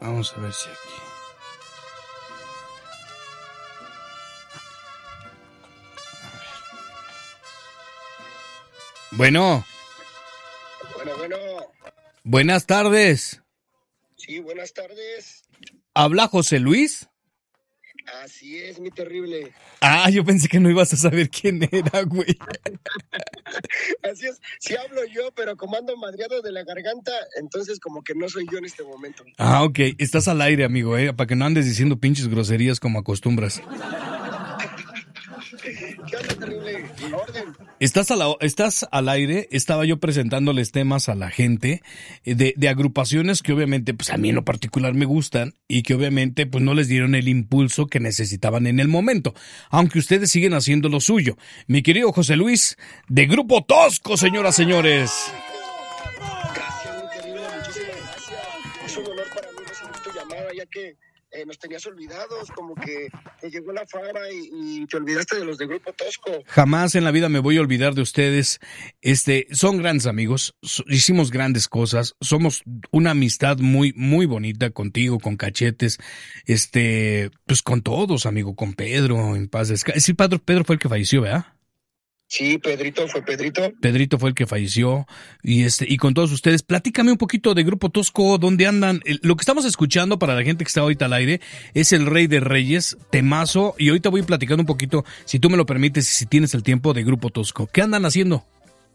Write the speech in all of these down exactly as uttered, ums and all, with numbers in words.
Vamos a ver si aquí. Bueno. Bueno, bueno. Buenas tardes. Sí, buenas tardes. ¿Habla José Luis? Así es, mi terrible. Ah, yo pensé que no ibas a saber quién era, güey. Así es, sí hablo yo, pero como ando madreado de la garganta, entonces como que no soy yo en este momento. Ah, ok. Estás al aire, amigo, ¿eh? Para que no andes diciendo pinches groserías como acostumbras. ¿Qué onda, terrible? ¿En orden? Estás, a la, estás al aire, estaba yo presentándoles temas a la gente de, de agrupaciones que obviamente pues a mí en lo particular me gustan y que obviamente pues no les dieron el impulso que necesitaban en el momento, aunque ustedes siguen haciendo lo suyo. Mi querido José Luis, de Grupo Tosco, señoras, señores. Gracias, mi querido, muchísimas gracias. Es un honor para mí recibir tu llamada, ya que Eh, nos tenías olvidados, como que te llegó la fama y, y te olvidaste de los de Grupo Tosco. Jamás en la vida me voy a olvidar de ustedes. Este, son grandes amigos, so, hicimos grandes cosas, somos una amistad muy, muy bonita contigo, con Cachetes, este, pues con todos, amigo, con Pedro, en paz descanse. Sí, Pedro, Pedro fue el que falleció, ¿verdad? Sí, Pedrito, fue Pedrito. Pedrito fue el que falleció y este y con todos ustedes, platícame un poquito de Grupo Tosco, ¿dónde andan? Lo que estamos escuchando para la gente que está ahorita al aire es El Rey de Reyes, temazo, y ahorita voy platicando un poquito, si tú me lo permites y si tienes el tiempo, de Grupo Tosco. ¿Qué andan haciendo?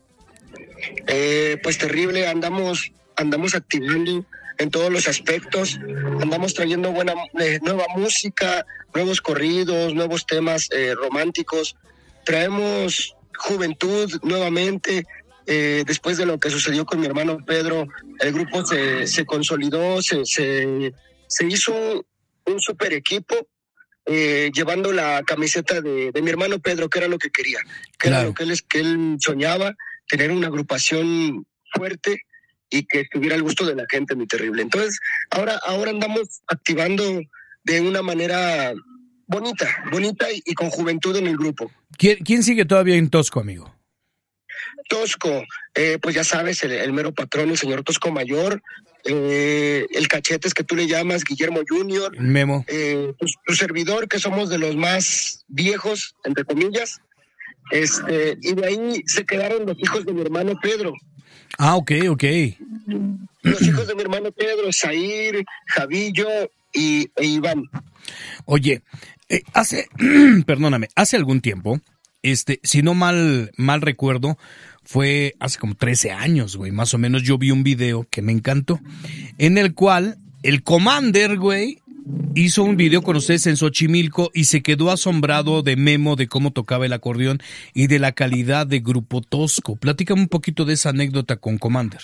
Eh, pues terrible, andamos, andamos activando en todos los aspectos, andamos trayendo buena eh, nueva música, nuevos corridos, nuevos temas eh, románticos, traemos juventud nuevamente. Eh, después de lo que sucedió con mi hermano Pedro, el grupo se, se consolidó, se, se, se hizo un, un super equipo, eh, llevando la camiseta de, de mi hermano Pedro, que era lo que quería, que Claro. era lo que él, que él soñaba, tener una agrupación fuerte y que estuviera al gusto de la gente, mi terrible. Entonces, ahora, ahora andamos activando de una manera bonita, bonita y, y con juventud en el grupo. ¿Quién, quién sigue todavía en Tosco, amigo? Tosco, eh, pues ya sabes, el, el mero patrón, el señor Tosco Mayor, eh, el Cachetes que tú le llamas, Guillermo Junior, Memo. eh, tu, tu servidor, que somos de los más viejos, entre comillas, este, y de ahí se quedaron los hijos de mi hermano Pedro. Ah, ok, ok. Los hijos de mi hermano Pedro, Zair, Javillo y e Iván. Oye, eh, hace, perdóname, hace algún tiempo, este, si no mal, mal recuerdo, fue hace como trece años, güey, más o menos, yo vi un video que me encantó, en el cual el Commander, güey, hizo un video con ustedes en Xochimilco y se quedó asombrado de Memo, de cómo tocaba el acordeón y de la calidad de Grupo Tosco. Platícame un poquito de esa anécdota con Commander.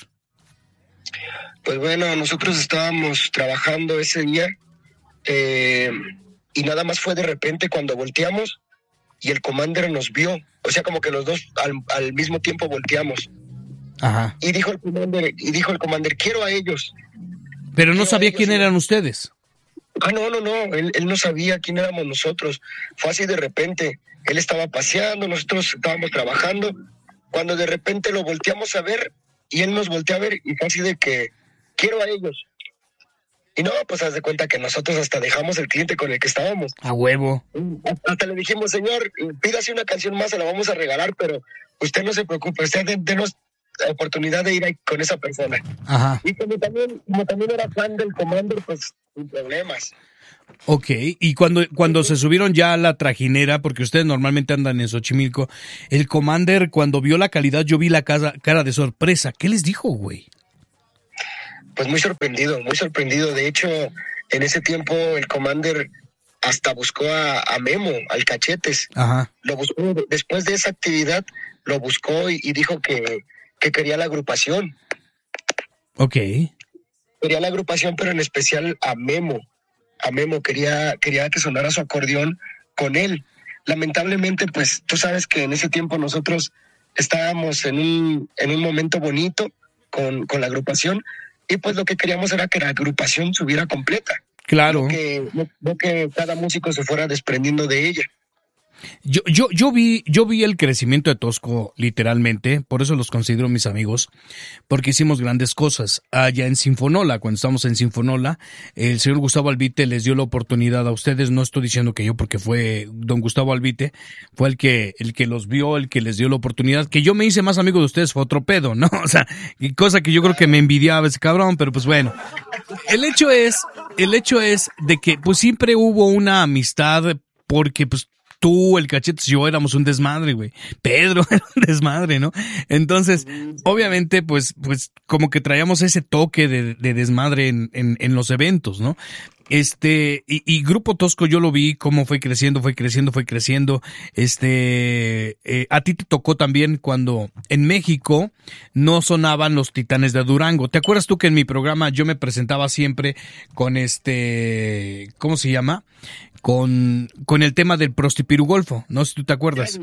Pues bueno, nosotros estábamos trabajando ese día, eh, y nada más fue de repente cuando volteamos y el Commander nos vio, o sea, como que los dos al, al mismo tiempo volteamos. Ajá. Y dijo el Commander, y dijo el Commander, quiero a ellos. Pero no Quiero sabía a ellos. quién eran ustedes. Ah, no, no, no, él, él no sabía quién éramos nosotros. Fue así de repente. Él estaba paseando, nosotros estábamos trabajando, cuando de repente lo volteamos a ver y él nos voltea a ver y fue así de que quiero a ellos. Y no, pues haz de cuenta que nosotros hasta dejamos el cliente con el que estábamos. A huevo. Hasta le dijimos, señor, pídase una canción más, se la vamos a regalar, pero usted no se preocupe, usted denos la oportunidad de ir ahí con esa persona. Ajá. Y como también, como también era fan del Commander, pues sin problemas. Ok, y cuando, cuando se subieron ya a la trajinera, porque ustedes normalmente andan en Xochimilco, el Commander, cuando vio la calidad, yo vi la casa, cara de sorpresa. ¿Qué les dijo, güey? Pues muy sorprendido, muy sorprendido. De hecho, en ese tiempo el Commander hasta buscó a, a Memo, al Cachetes. Ajá. Lo buscó, después de esa actividad, lo buscó y, y dijo que, que quería la agrupación. Ok. Quería la agrupación, pero en especial a Memo. A Memo quería, quería que sonara su acordeón con él. Lamentablemente, pues tú sabes que en ese tiempo nosotros estábamos en un, en un momento bonito con, con la agrupación, y pues lo que queríamos era que la agrupación subiera completa. Claro. No que, no, no que cada músico se fuera desprendiendo de ella. Yo, yo, yo vi, yo vi el crecimiento de Tosco, literalmente, por eso los considero mis amigos, porque hicimos grandes cosas. Allá en Sinfonola, cuando estábamos en Sinfonola, el señor Gustavo Albite les dio la oportunidad a ustedes, no estoy diciendo que yo, porque fue don Gustavo Albite, fue el que, el que los vio, el que les dio la oportunidad, que yo me hice más amigo de ustedes, fue otro pedo, ¿no? O sea, cosa que yo creo que me envidiaba ese cabrón, pero pues bueno. El hecho es, el hecho es de que pues siempre hubo una amistad, porque pues tú, el Cachetes y yo éramos un desmadre, güey. Pedro era un desmadre, ¿no? Entonces, obviamente, pues, pues, como que traíamos ese toque de, de desmadre en, en, en los eventos, ¿no? Este, y, y Grupo Tosco yo lo vi cómo fue creciendo, fue creciendo, fue creciendo. Este, eh, a ti te tocó también cuando en México no sonaban los Titanes de Durango. ¿Te acuerdas tú que en mi programa yo me presentaba siempre con este, ¿cómo se llama? Con, con el tema del Prostipirugolfo, no sé si tú te acuerdas.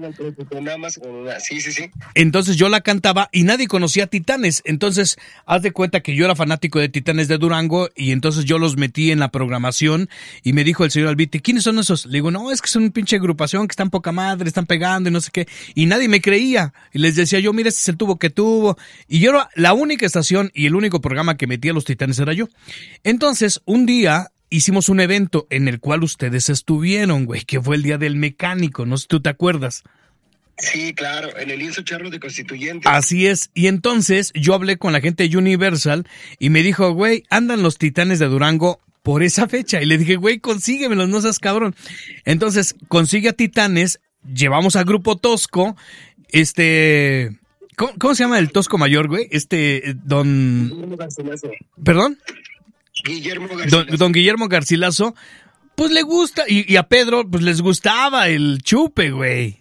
Sí, sí, sí. Entonces yo la cantaba y nadie conocía a Titanes. Entonces, haz de cuenta que yo era fanático de Titanes de Durango y entonces yo los metí en la programación y me dijo el señor Albite, ¿quiénes son esos? Le digo, no, es que son una pinche agrupación que están poca madre, están pegando y no sé qué. Y nadie me creía. Y les decía yo, mira, este es el tubo que tuvo. Y yo era la única estación y el único programa que metía a los Titanes era yo. Entonces, un día hicimos un evento en el cual ustedes estuvieron, güey, que fue el Día del Mecánico, no sé si tú te acuerdas. Sí, claro, en el lienzo charro de Constituyentes. Así es, y entonces yo hablé con la gente de Universal y me dijo, güey, andan los Titanes de Durango por esa fecha. Y le dije, güey, consíguemelos, no seas cabrón. Entonces, consigue a Titanes, llevamos a Grupo Tosco, este... ¿Cómo, cómo se llama el Tosco mayor, güey? Este, don... ¿Perdón? Guillermo Garcilaso. Don, don Guillermo Garcilaso, pues le gusta, y, y a Pedro, pues les gustaba el chupe, güey.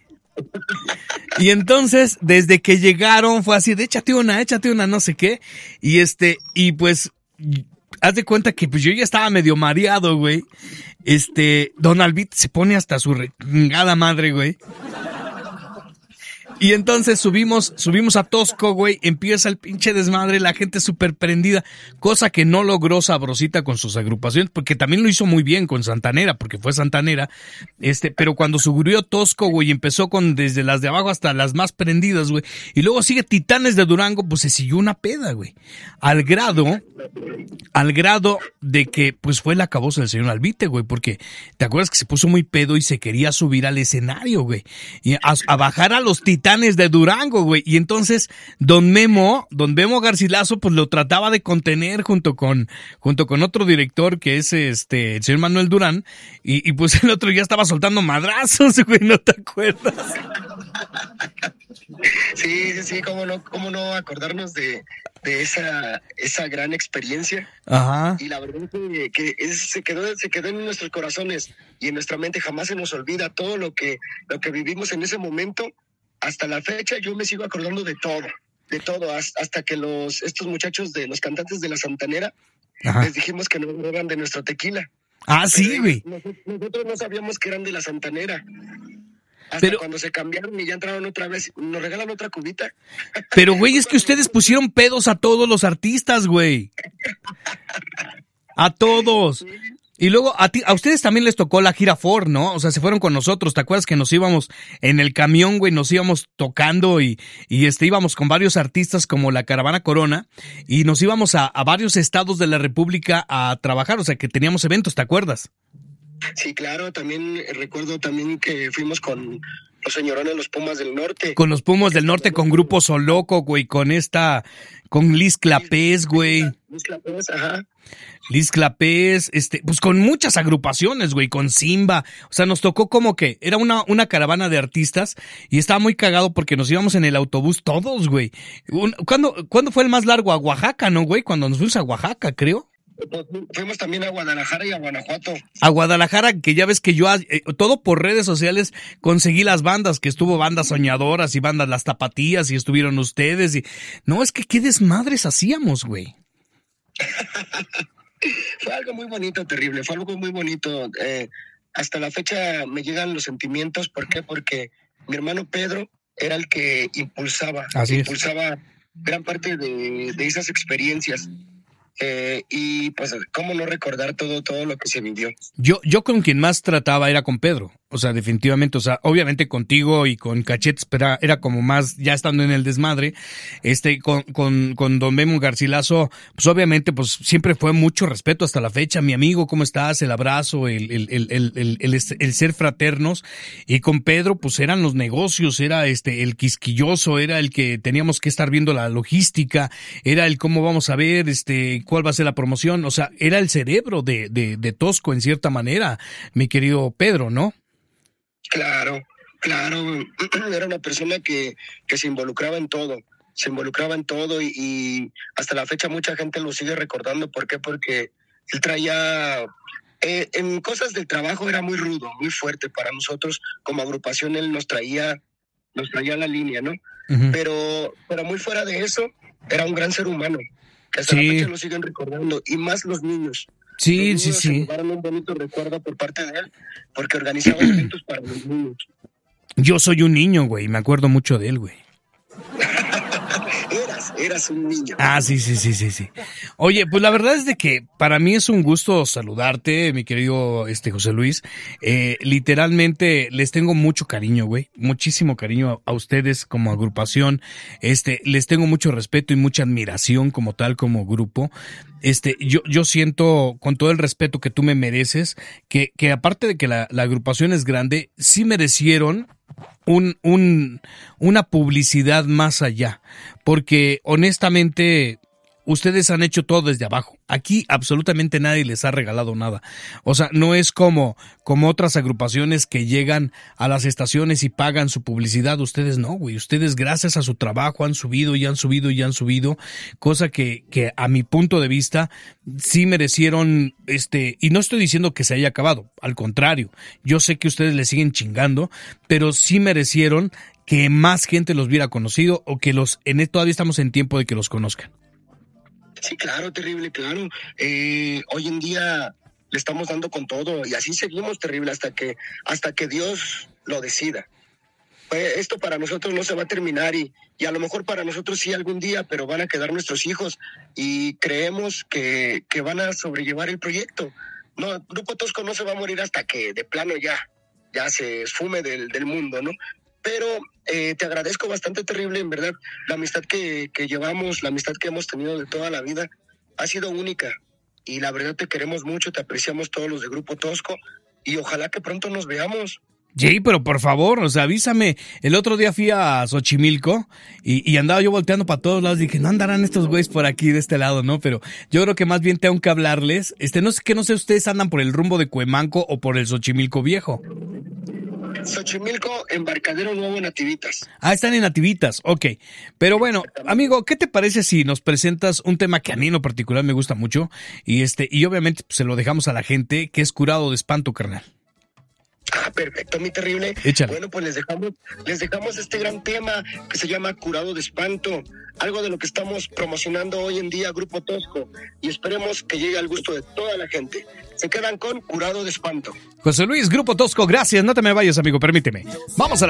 Y entonces, desde que llegaron, fue así de échate una, échate una, no sé qué. Y este, y pues, haz de cuenta que pues yo ya estaba medio mareado, güey. Este, Don Albite se pone hasta su regada madre, güey. Y entonces subimos, subimos a Tosco, güey, empieza el pinche desmadre, la gente súper prendida, cosa que no logró Sabrosita con sus agrupaciones, porque también lo hizo muy bien con Santanera, porque fue Santanera, este, pero cuando subió Tosco, güey, empezó con desde las de abajo hasta las más prendidas, güey, y luego sigue Titanes de Durango, pues se siguió una peda, güey, al grado, al grado de que, pues fue el acabose del señor Albite, güey, porque, ¿te acuerdas que se puso muy pedo y se quería subir al escenario, güey, y a, a bajar a los Titanes de Durango, güey, y entonces don Memo, don Memo Garcilaso, pues lo trataba de contener junto con, junto con otro director que es este, el señor Manuel Durán, y, y pues el otro ya estaba soltando madrazos, güey, ¿no te acuerdas? Sí, sí, sí, cómo no, cómo no acordarnos de, de esa, esa gran experiencia. Ajá. Y la verdad que, que es, se quedó, se quedó en nuestros corazones y en nuestra mente, jamás se nos olvida todo lo que, lo que vivimos en ese momento. Hasta la fecha yo me sigo acordando de todo, de todo, hasta que los estos muchachos de los cantantes de la Santanera, ajá, les dijimos que no eran de nuestro tequila. Ah, sí, güey. Nosotros no sabíamos que eran de la Santanera. Hasta pero, cuando se cambiaron y ya entraron otra vez, nos regalan otra cubita. Pero, güey, es que ustedes pusieron pedos a todos los artistas, güey. A todos. Sí. Y luego a ti, a ustedes también les tocó la gira Ford, ¿no? O sea, se fueron con nosotros. ¿Te acuerdas que nos íbamos en el camión, güey? Nos íbamos tocando y, y este íbamos con varios artistas como la Caravana Corona y nos íbamos a, a varios estados de la República a trabajar. O sea, que teníamos eventos, ¿te acuerdas? Sí, claro. También eh, recuerdo también que fuimos con los señorones, los Pumas del Norte. Con los Pumas del Norte, con Grupo Soloco, güey, con esta, con Liz Clapés, güey. Liz Clapés, ajá. Liz Clapés, este, pues con muchas agrupaciones, güey, con Simba. O sea, nos tocó como que era una, una caravana de artistas y estaba muy cagado porque nos íbamos en el autobús todos, güey. Un, ¿cuándo, ¿Cuándo fue el más largo? A Oaxaca, ¿no, güey? Cuando nos fuimos a Oaxaca, creo. Fuimos también a Guadalajara y a Guanajuato. A Guadalajara, que ya ves que yo, eh, todo por redes sociales, conseguí las bandas, que estuvo bandas soñadoras y bandas Las Tapatías y estuvieron ustedes. Y no, es que qué desmadres hacíamos, güey. Fue algo muy bonito, terrible, fue algo muy bonito. Eh, hasta la fecha me llegan los sentimientos. ¿Por qué? Porque mi hermano Pedro era el que impulsaba, Así impulsaba es. gran parte de, de esas experiencias. Eh, y pues, ¿cómo no recordar todo, todo lo que se vivió? Yo, yo con quien más trataba era con Pedro. O sea, definitivamente, o sea, obviamente contigo y con Cachetes era, era como más, ya estando en el desmadre, este, con, con, con Don Memo Garcilaso, pues obviamente, pues siempre fue mucho respeto hasta la fecha. Mi amigo, ¿cómo estás? El abrazo, el, el, el, el, el, el, el ser fraternos. Y con Pedro, pues eran los negocios, era este, el quisquilloso, era el que teníamos que estar viendo la logística, era el cómo vamos a ver, este, cuál va a ser la promoción. O sea, era el cerebro de, de, de Tosco en cierta manera, mi querido Pedro, ¿no? Claro, claro, era una persona que, que se involucraba en todo, se involucraba en todo y, y hasta la fecha mucha gente lo sigue recordando. ¿Por qué? Porque él traía, eh, en cosas del trabajo era muy rudo, muy fuerte para nosotros como agrupación, él nos traía, nos traía la línea, ¿no? Uh-huh. Pero, pero muy fuera de eso, era un gran ser humano, que hasta sí. la fecha lo siguen recordando, y más los niños. Sí, sí, sí. Se llevaron un bonito recuerdo por parte de él, porque organizaba eventos para los niños. Yo soy un niño, güey, me acuerdo mucho de él, güey. eras, eras un niño. Ah, sí, sí, sí, sí, sí. Oye, pues la verdad es de que para mí es un gusto saludarte, mi querido este José Luis. Eh, literalmente les tengo mucho cariño, güey, muchísimo cariño a, a ustedes como agrupación. Este, les tengo mucho respeto y mucha admiración como tal, como grupo. Este, yo, yo siento, con todo el respeto que tú me mereces, que, que aparte de que la, la agrupación es grande, sí merecieron un, un, una publicidad más allá, porque honestamente ustedes han hecho todo desde abajo. Aquí absolutamente nadie les ha regalado nada. O sea, no es como, como otras agrupaciones que llegan a las estaciones y pagan su publicidad. Ustedes no, güey. Ustedes gracias a su trabajo han subido y han subido y han subido. Cosa que, que a mi punto de vista sí merecieron, este, y no estoy diciendo que se haya acabado. Al contrario, yo sé que ustedes le siguen chingando, pero sí merecieron que más gente los hubiera conocido o que los, en todavía estamos en tiempo de que los conozcan. Sí, claro, terrible, claro. Eh, hoy en día le estamos dando con todo y así seguimos, terrible, hasta que hasta que Dios lo decida. Pues esto para nosotros no se va a terminar y, y a lo mejor para nosotros sí algún día, pero van a quedar nuestros hijos y creemos que, que van a sobrellevar el proyecto. No, Grupo Tosco no se va a morir hasta que de plano ya, ya se esfume del, del mundo, ¿no? Pero eh, te agradezco bastante, terrible, en verdad. La amistad que, que llevamos, la amistad que hemos tenido de toda la vida ha sido única. Y la verdad te queremos mucho, te apreciamos todos los de Grupo Tosco y ojalá que pronto nos veamos. Sí, pero por favor, o sea, avísame. El otro día fui a Xochimilco y, y andaba yo volteando para todos lados y dije, no andarán estos güeyes por aquí de este lado, ¿no? Pero yo creo que más bien tengo que hablarles. Este, no sé que no sé, ustedes andan por el rumbo de Cuemanco o por el Xochimilco Viejo. Xochimilco, Embarcadero Nuevo, Nativitas. Ah, están en Nativitas, ok. Pero bueno, amigo, ¿qué te parece si nos presentas un tema que a mí en lo particular me gusta mucho? Y este, y obviamente pues, se lo dejamos a la gente, que es Curado de Espanto, carnal. Ah, perfecto, mi terrible. Échale. Bueno, pues les dejamos, les dejamos este gran tema que se llama Curado de Espanto, algo de lo que estamos promocionando hoy en día, Grupo Tosco, y esperemos que llegue al gusto de toda la gente. Se quedan con Curado de Espanto. José Luis, Grupo Tosco, gracias. No te me vayas, amigo, permíteme. Vamos a la